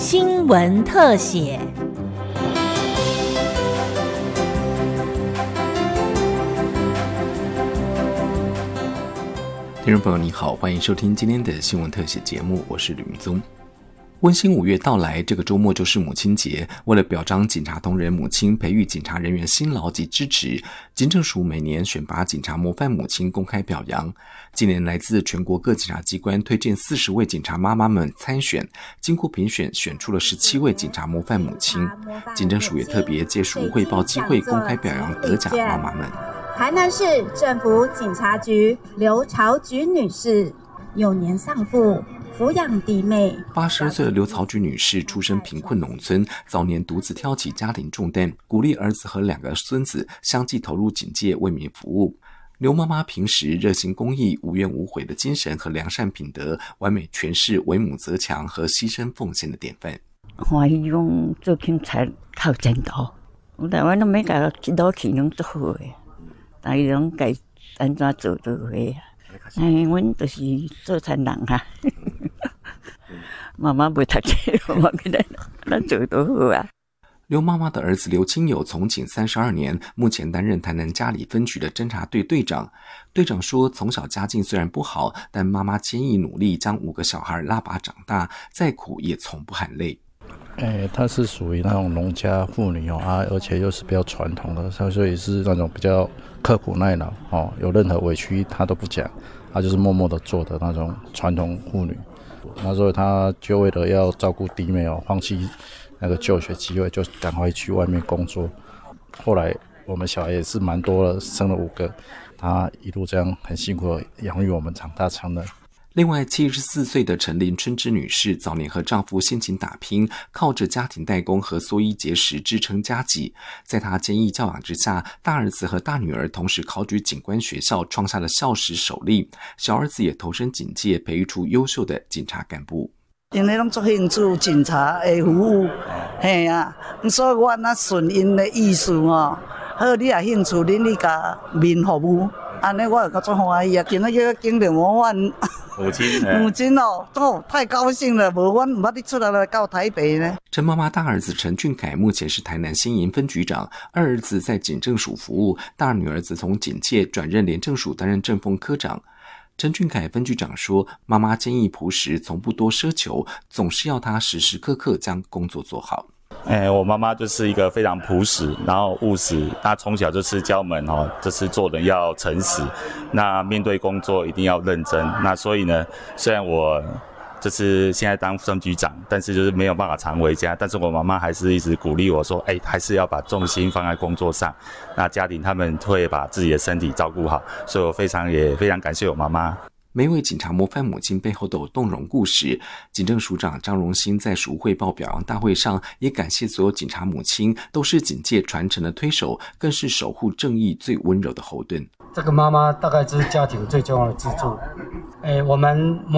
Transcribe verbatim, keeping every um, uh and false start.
新闻特写。 听众朋友你好，欢迎收听今天的新闻特写节目，我是吕明宗。温馨五月到来，这个周末就是母亲节。为了表彰警察同仁母亲，培育警察人员辛劳及支持，警政署每年选拔警察模范母亲公开表扬。今年来自全国各警察机关推荐四十位警察妈妈们参选，经过评选选出了十七位警察模范母亲。警政署也特别借署汇报机会公开表扬得奖妈妈们。 台南市政府警察局刘朝菊女士，幼年丧父，抚养弟妹。 八十二岁的刘曹菊女士出身贫困农村，早年独自挑起家庭重担，鼓励儿子和两个孙子相继投入警界为民服务。刘妈妈平时热心公益、无怨无悔的精神和良善品德，完美诠释为母则强和牺牲奉献的典范。 欢喜讲做警察靠前途，台湾都每个一道题拢做好的，但伊拢该安怎做就会啊。哎，阮就是做田人啊，妈妈袂读册，我觉得咱做都好啊。 刘妈妈的儿子刘清友从警三十二年，目前担任台南佳里分局的侦查队队长。队长说，从小家境虽然不好，但妈妈坚毅努力，将五个小孩拉拔长大，再苦也从不喊累。 欸、她是属于那种农家妇女哦，啊，而且又是比较传统的，所以是那种比较刻苦耐劳哦，有任何委屈她都不讲，她就是默默的做的那种传统妇女。那时候她就为了要照顾弟妹哦，放弃那个就学机会，就赶快去外面工作。后来我们小孩也是蛮多了，生了五个，她一路这样很辛苦的养育我们长大成人。 另外七十四岁的陈林春芝女士早年和丈夫辛勤打拼，靠着家庭代工和缩衣节食支撑家计。在她坚毅教养之下，大儿子和大女儿同时考取警官学校，创下了校史首例。小儿子也投身警界，培育出优秀的警察干部。 因为拢做兴趣警察的服务，嘿啊，所以我那顺因的意思哦，好，你也兴趣，恁去甲民服务，安尼我就较做欢喜啊。今仔日警察模范母亲， 母亲哦，哦，太高兴了，无阮唔捌你出来来到台北呢。 陈妈妈大儿子陈俊凯目前是台南新营分局长，二儿子在警政署服务，大女儿则从警界转任廉政署担任政风科长。陈俊凯分局长说，妈妈坚毅朴实，从不多奢求，总是要她时时刻刻将工作做好。 哎，我妈妈就是一个非常朴实，然后务实。她从小就是教我们哦，就是做人要诚实，那面对工作一定要认真。那所以呢，虽然我就是现在当分局长，但是就是没有办法常回家，但是我妈妈还是一直鼓励我说，哎，还是要把重心放在工作上。那家庭他们会把自己的身体照顾好，所以我非常也非常感谢我妈妈。 每一位警察模范母亲背后都有动容故事。警政署长张荣兴在署汇报表扬大会上也感谢所有警察母亲，都是警界传承的推手，更是守护正义最温柔的后盾。 这个妈妈大概是家庭最重要的支柱。哎，我们